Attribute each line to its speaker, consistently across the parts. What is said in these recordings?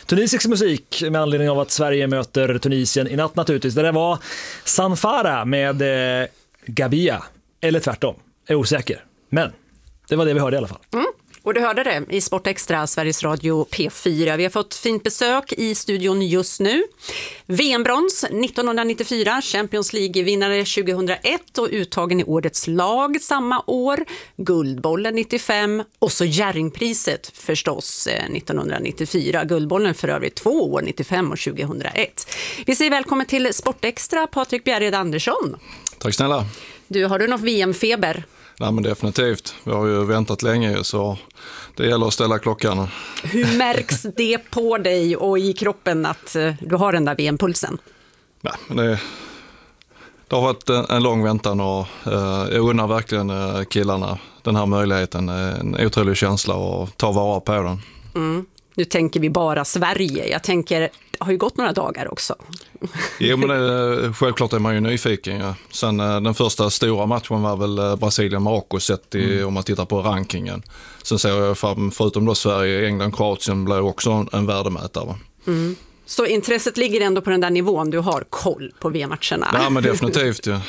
Speaker 1: tunisisk musik med anledning av att Sverige möter Tunisien i natt naturligtvis. Det där var Sanfara med Gabia, eller tvärtom, är osäker. Men det var det vi hörde i alla fall.
Speaker 2: Och du hörde det i Sport Extra, Sveriges Radio P4. Vi har fått fint besök i studion just nu. VM-brons 1994, Champions League-vinnare 2001 och uttagen i årets lag samma år. Guldbollen 95 och så Jerringpriset förstås 1994. Guldbollen för övrigt 2 år, 95 och 2001. Vi säger välkommen till Sport Extra, Patrik Bjerred Andersson.
Speaker 3: Tack snälla.
Speaker 2: Har du något VM-feber?
Speaker 3: Nej, men definitivt. Vi har ju väntat länge så det gäller att ställa klockan.
Speaker 2: Hur märks det på dig och i kroppen att du har den där VM-pulsen?
Speaker 3: Nej, men det har varit en lång väntan och jag undrar verkligen killarna den här möjligheten. En otrolig känsla och ta vara på den.
Speaker 2: Nu tänker vi bara Sverige. Jag tänker, det har ju gått några dagar också.
Speaker 3: Jo, men självklart är man ju nyfiken. Ja. Sen den första stora matchen var väl Brasilien-Marocko sett om man tittar på rankingen. Sen ser jag förutom då Sverige, England, Kroatien blir också en värdemätare.
Speaker 2: Så intresset ligger ändå på den där nivån, du har koll på VM-matcherna?
Speaker 3: Ja, men definitivt, ja.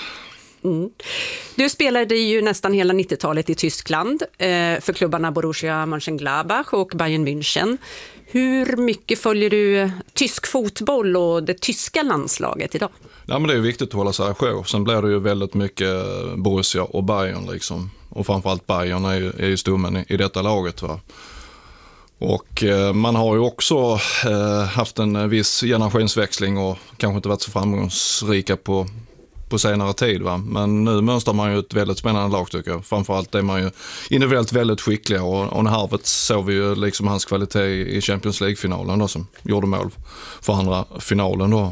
Speaker 2: Du spelade ju nästan hela 90-talet i Tyskland för klubbarna Borussia Mönchengladbach och Bayern München. Hur mycket följer du tysk fotboll och det tyska landslaget idag?
Speaker 3: Ja, men det är viktigt att hålla sig ajour. Sen blir det ju väldigt mycket Borussia och Bayern liksom. Och framförallt Bayern är ju stommen i detta laget, va. Och man har ju också haft en viss generationsväxling och kanske inte varit så framgångsrika på senare tid, va? Men nu mönstrar man ju ett väldigt spännande lag tycker jag. Framförallt är man ju individuellt väldigt skickliga och när Harvard såg vi ju liksom hans kvalitet i Champions League-finalen då, som gjorde mål för andra finalen då.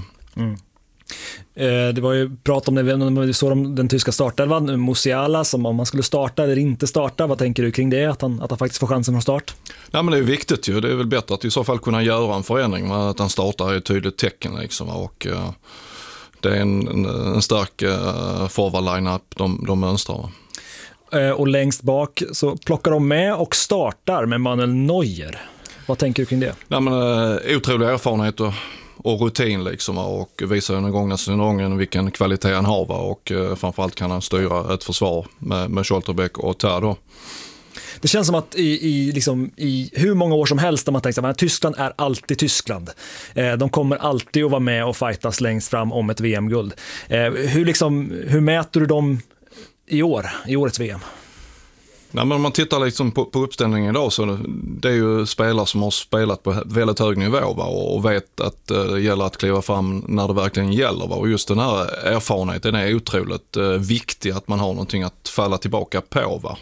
Speaker 1: Det var ju prat om det, när vi såg om den tyska startelvan, Musiala, som om man skulle starta eller inte starta. Vad tänker du kring det, att han faktiskt får chansen från start?
Speaker 3: Nej, men det är viktigt ju. Det är väl bättre att i så fall kunna göra en förändring, att han startar är ett tydligt tecken liksom, och det är en stark forward-line-up de mönstrar.
Speaker 1: Och längst bak så plockar de med och startar med Manuel Neuer. Vad tänker du kring det?
Speaker 3: Nej, men otrolig erfarenhet och rutin liksom, och visar den gångna säsongen vilken kvalitet han har, och framförallt kan han styra ett försvar med Scholterbeck och Tado.
Speaker 1: Det känns som att i hur många år som helst när man tänker att Tyskland är alltid Tyskland. De kommer alltid att vara med och fightas längst fram om ett VM-guld. Hur mäter du dem i årets VM?
Speaker 3: Nej, men om man tittar liksom på uppställningen idag så det är ju spelare som har spelat på väldigt hög nivå, va, och vet att det gäller att kliva fram när det verkligen gäller, va, och just den här erfarenheten är otroligt viktig, att man har någonting att falla tillbaka på, va.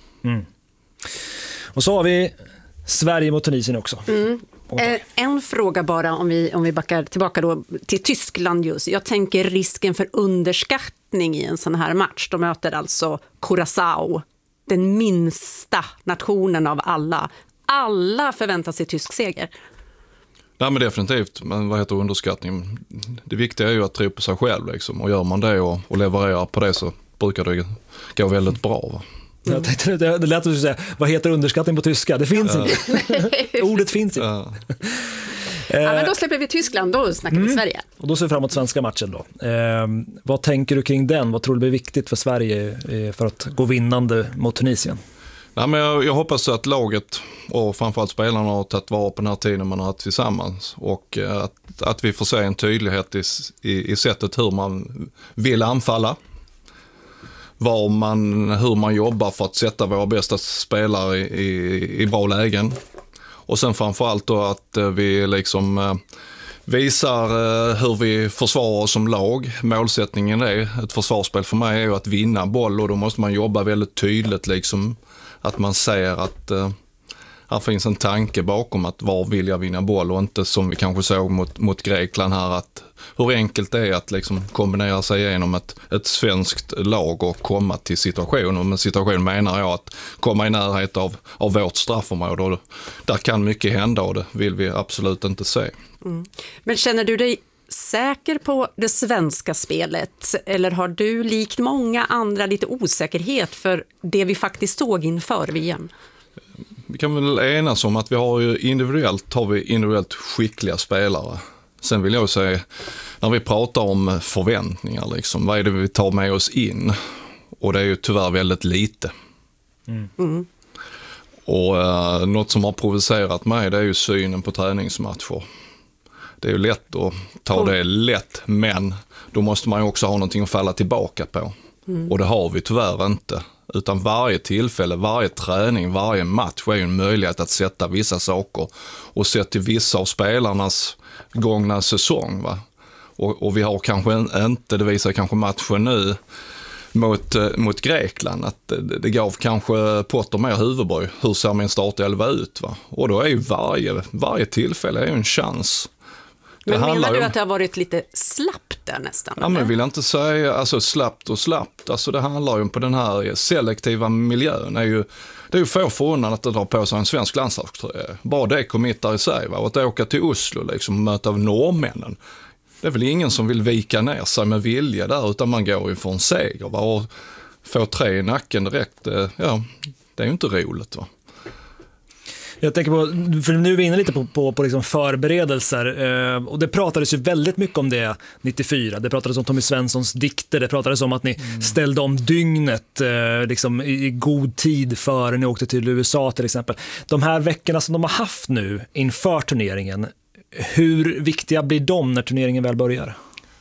Speaker 1: Och så har vi Sverige mot Tunisien också.
Speaker 2: En fråga bara om vi backar tillbaka då till Tyskland just. Jag tänker risken för underskattning i en sån här match. De möter alltså Curaçao, den minsta nationen av alla. Alla förväntar sig tysk seger.
Speaker 3: Nej, men definitivt. Men vad heter underskattning? Det viktiga är ju att tro på sig själv liksom. Och gör man det och levererar på det så brukar det gå väldigt bra, va?
Speaker 1: Jag tänkte, det lät att säga, vad heter underskattning på tyska? Det finns inte. Ordet finns inte.
Speaker 2: Ja, men då släpper vi Tyskland, då snackar vi Sverige.
Speaker 1: Och då ser vi framåt svenska matchen då. Vad tänker du kring den? Vad tror du blir viktigt för Sverige för att gå vinnande mot Tunisien?
Speaker 3: Nej, men jag hoppas att laget och framförallt spelarna har tagit vara på den här tiden man har haft tillsammans, och att vi får se en tydlighet i sättet hur man vill anfalla, hur man jobbar för att sätta våra bästa spelare i bra lägen, och sen framförallt då att vi liksom visar hur vi försvarar oss som lag. Målsättningen är ett försvarsspel för mig är ju att vinna boll, och då måste man jobba väldigt tydligt liksom, att man ser att här finns en tanke bakom att var vill jag vinna boll, och inte som vi kanske såg mot Grekland här, att hur enkelt det är att liksom kombinera sig igenom ett svenskt lag och komma till situationen. Och med situation menar jag att komma i närhet av vårt straffområde, och där kan mycket hända, och det vill vi absolut inte se.
Speaker 2: Men känner du dig säker på det svenska spelet, eller har du likt många andra lite osäkerhet för det vi faktiskt såg inför VM?
Speaker 3: vi kan väl enas om att vi har individuellt skickliga spelare. Sen vill jag säga, när vi pratar om förväntningar, liksom, vad är det vi tar med oss in? Och det är ju tyvärr väldigt lite. Och något som har provocerat mig, det är ju synen på träningsmatcher. Det är ju lätt att ta det lätt, men då måste man ju också ha någonting att falla tillbaka på. Och det har vi tyvärr inte. Utan varje tillfälle, varje träning, varje match är ju en möjlighet att sätta vissa saker. Och se till vissa av spelarnas gångna säsong. Va? Och vi har kanske inte, det visar kanske matchen nu mot Grekland, att det gav kanske Potter mer huvudbry. Hur ser min startelva ut? Va? Och då är ju varje tillfälle är ju en chans.
Speaker 2: Men menar du att det har varit lite slappt där nästan?
Speaker 3: Ja, men jag vill inte säga alltså, slappt. Alltså, det handlar ju på den här selektiva miljön. Det är ju få förunnat att dra på sig en svensk landslagströja. Bara det committar i sig. Va? Och att åka till Oslo liksom, och möta av norrmännen. Det är väl ingen som vill vika ner sig med vilja där, utan man går ju för en seger. Va? Och få 3 i nacken direkt, det är ju inte roligt. Va?
Speaker 1: Jag tänker på, för nu är vi inne lite på liksom förberedelser, och det pratades ju väldigt mycket om det 94. Det pratades om Tommy Svenssons dikter, det pratades om att ni ställde om dygnet liksom i god tid före ni åkte till USA till exempel. De här veckorna som de har haft nu inför turneringen, hur viktiga blir de när turneringen väl börjar?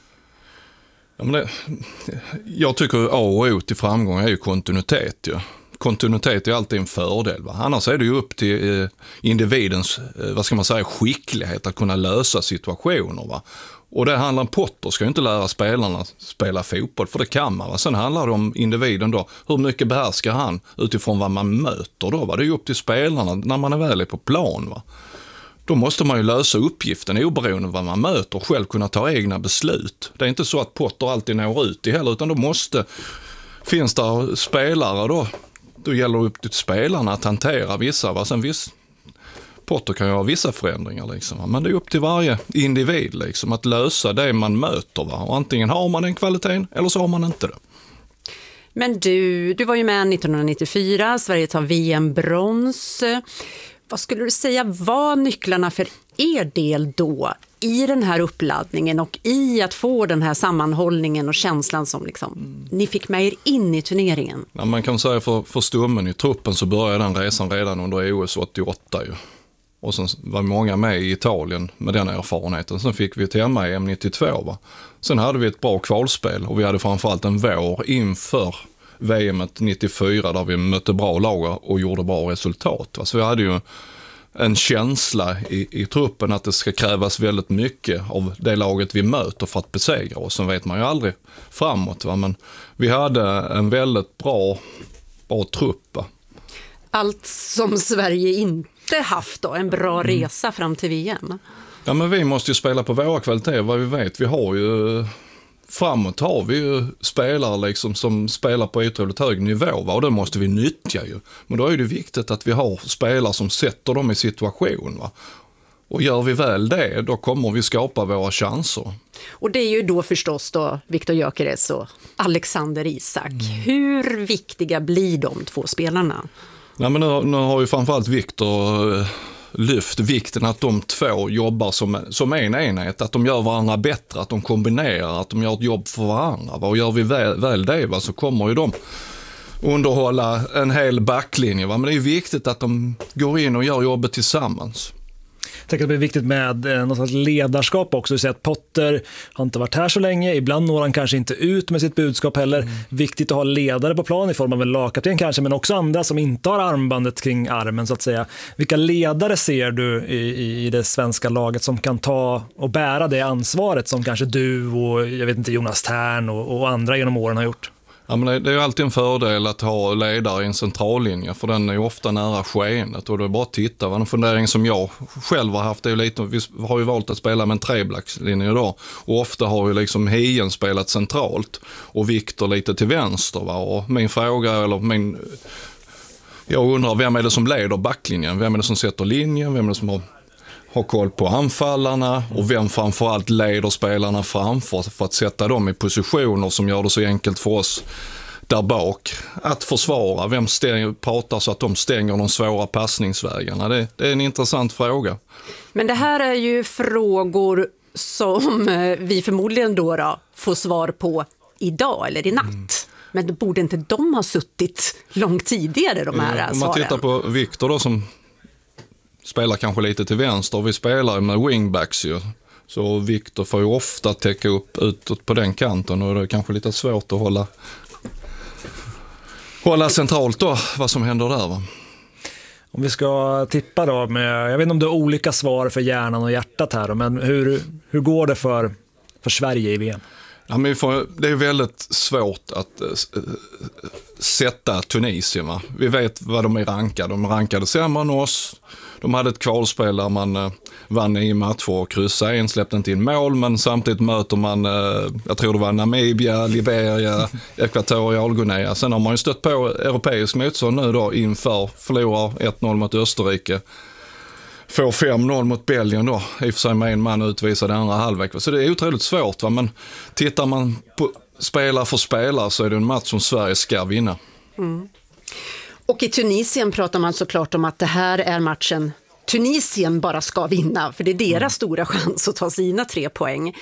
Speaker 3: Ja, men jag tycker A och O till framgång är ju kontinuitet. Ja. Kontinuitet är alltid en fördel. Va? Annars är det ju upp till individens skicklighet att kunna lösa situationer. Va? Och det handlar om Potter ska ju inte lära spelarna spela fotboll, för det kan man. Va? Sen handlar det om individen då. Hur mycket behärskar han utifrån vad man möter då? Va? Det är ju upp till spelarna när man är väl på plan. Va? Då måste man ju lösa uppgiften oberoende av vad man möter och själv kunna ta egna beslut. Det är inte så att Potter alltid når ut i heller, utan finns det spelare då gäller det upp till spelarna att hantera vissa. Va? Sen Potter kan ju ha vissa förändringar liksom, va? Men det är upp till varje individ liksom, att lösa det man möter. Va? Och antingen har man den kvaliteten eller så har man inte det.
Speaker 2: Men du var ju med 1994, Sverige tar VM-brons. Vad skulle du säga var nycklarna för er del då i den här uppladdningen och i att få den här sammanhållningen och känslan som liksom, ni fick med er in i turneringen?
Speaker 3: Ja, man kan säga för stommen i truppen så började den resan redan under OS 88 ju. Och sen var många med i Italien med den erfarenheten. Sen fick vi ett hemma-EM 92. Va? Sen hade vi ett bra kvalspel och vi hade framförallt en vår inför VM 94 där vi mötte bra lag och gjorde bra resultat. Så vi hade ju en känsla i truppen att det ska krävas väldigt mycket av det laget vi möter för att besegra oss. Sen vet man ju aldrig framåt. Va? Men vi hade en väldigt bra trupp. Va?
Speaker 2: Allt som Sverige inte haft då, en bra resa fram till VM.
Speaker 3: Ja, men vi måste ju spela på våra kvaliteter, vad vi vet. Framåt har vi ju spelare liksom som spelar på otroligt hög nivå, va? Och det måste vi nyttja ju. Men då är det viktigt att vi har spelare som sätter dem i situation. Va? Och gör vi väl det, då kommer vi skapa våra chanser. Och
Speaker 2: det är ju då förstås då Viktor Gyökeres och Alexander Isak. Hur viktiga blir de 2 spelarna?
Speaker 3: Nej, men nu har ju framförallt Viktor lyft vikten att de 2 jobbar som en enhet, att de gör varandra bättre, att de kombinerar, att de gör ett jobb för varandra. Va? Och gör vi väl det, va, så kommer ju de underhålla en hel backlinje. Va? Men det är viktigt att de går in och gör jobbet tillsammans.
Speaker 1: Jag tänker att det är viktigt med något slags ledarskap också. Så att Potter har inte varit här så länge. Ibland når han kanske inte ut med sitt budskap heller. Viktigt att ha ledare på plan i form av en lagkapten kanske, men också andra som inte har armbandet kring armen så att säga. Vilka ledare ser du i det svenska laget som kan ta och bära det ansvaret som kanske du och jag vet inte Jonas Tern och andra genom åren har gjort?
Speaker 3: Ja, men det är ju alltid en fördel att ha ledare i en centrallinje, för den är ju ofta nära skeendet, och det är bara att titta. En fundering som jag själv har haft är ju lite, vi har ju valt att spela med en treblackslinje idag, och ofta har ju liksom Hien spelat centralt och Viktor lite till vänster. Va? Och jag undrar, vem är det som leder backlinjen? Vem är det som sätter linjen? Vem är det som har koll på anfallarna, och vem framförallt leder spelarna framför för att sätta dem i positioner som gör det så enkelt för oss där bak. Att försvara, vem pratar så att de stänger de svåra passningsvägarna? Det är en intressant fråga.
Speaker 2: Men det här är ju frågor som vi förmodligen då får svar på idag eller i natt. Men borde inte de ha suttit långt tidigare, de här svaren?
Speaker 3: Om man tittar på Victor då, som spelar kanske lite till vänster. Vi spelar med wingbacks ju. Så Victor får ju ofta täcka upp utåt på den kanten, och det är kanske lite svårt att hålla centralt då, vad som händer där, va?
Speaker 1: Om vi ska tippa då, jag vet inte om det är olika svar för hjärnan och hjärtat här, men hur går det för Sverige i VM?
Speaker 3: Ja, men det är väldigt svårt att sätta Tunisien, va? Vi vet vad de är rankade. De är rankade sämre än oss. De hade ett kvalspel där man vann 9 matcher och kryssade en, släppte inte in mål, men samtidigt möter man, jag tror det var Namibia, Liberia, Ekvatorialguinea. Sen har man ju stött på europeisk motstånd nu då inför, förlorar 1-0 mot Österrike. Får 5-0 mot Belgien då, i och för sig med en man utvisad andra halvlek. Så det är otroligt svårt, va? Men tittar man på spelare för spelare så är det en match som Sverige ska vinna.
Speaker 2: Mm. Och i Tunisien pratar man såklart om att det här är matchen Tunisien bara ska vinna, för det är deras stora chans att ta sina 3 poäng.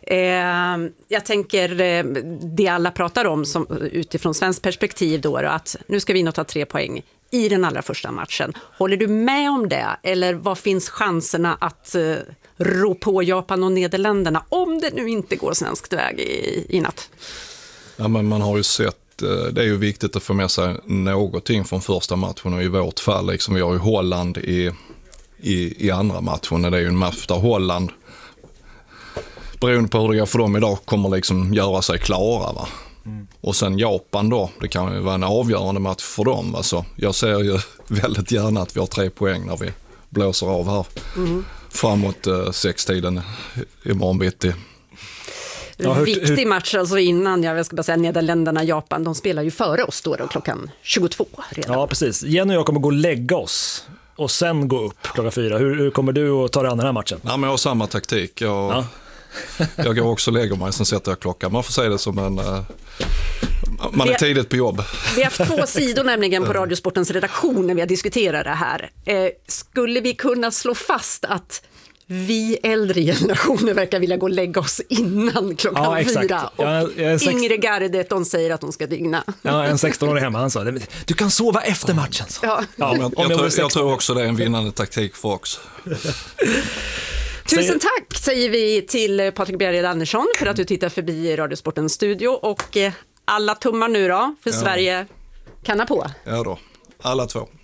Speaker 2: Jag tänker det alla pratar om som, utifrån svensk perspektiv då, att nu ska vi in och ta 3 poäng i den allra första matchen. Håller du med om det? Eller vad finns chanserna att rå på Japan och Nederländerna om det nu inte går svensk väg i natt?
Speaker 3: Ja, men man har ju sett, det är ju viktigt att få med sig någonting från första matchen, och i vårt fall liksom, vi har ju Holland i andra matchen. Det är ju en match där Holland, beroende på hur det går för dem idag, kommer liksom göra sig klara, va? Och sen Japan då, det kan ju vara en avgörande match för dem, va? Så jag ser ju väldigt gärna att vi har 3 poäng när vi blåser av här framåt 6-tiden imorgon bitti.
Speaker 2: Ja, viktig match alltså innan, jag ska bara säga Nederländerna, Japan, de spelar ju före oss då klockan 22 redan.
Speaker 1: Ja, precis. Jenny och jag kommer gå och lägga oss och sen gå upp klockan 4. Hur kommer du att ta dig an den här matchen?
Speaker 3: Ja, men jag har samma taktik. Jag går också och lägger mig, sen sätter jag klockan. Man får säga det som en... Man är tidigt på jobb.
Speaker 2: Vi har haft 2 sidor nämligen på Radiosportens redaktion när vi har diskuterat det här. Skulle vi kunna slå fast att vi äldre generationer verkar vilja gå och lägga oss innan klockan 4. Och Ingrid Gardet, de säger att de ska dygna.
Speaker 1: Ja, en 16-årig hemma, han sa du kan sova efter matchen. Så.
Speaker 2: Ja.
Speaker 3: Ja, jag tror också det är en vinnande taktik för oss.
Speaker 2: Tusen tack säger vi till Patrik Bjerred Andersson för att du tittar förbi Radiosportens studio, och alla tummar nu då för Sverige kanna på.
Speaker 3: Ja då, alla 2.